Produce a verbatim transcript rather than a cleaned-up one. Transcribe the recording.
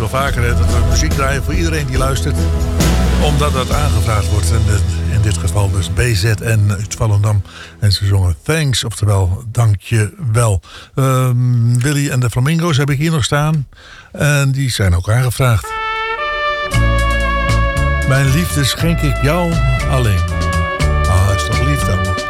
wel vaker, hè, dat we muziek draaien voor iedereen die luistert. Omdat dat aangevraagd wordt. En in dit geval dus B Z N uit Volendam. En ze zongen Thanks, oftewel dank je wel. Um, Willy en de Flamingo's heb ik hier nog staan. En die zijn ook aangevraagd. Mijn liefde schenk ik jou alleen.